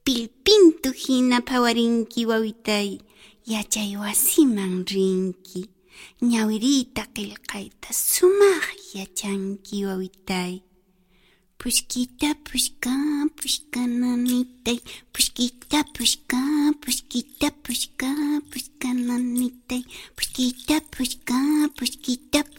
Pilpintu hina phawarinki wawitay, yachay wasiman rinki. Ñawirita qillqayta sumaq yachanki wawitay. Pushkita pushka pushkananitay, pushkita pushka pushkita pushka pushkananitay, pushkita pushka pushkita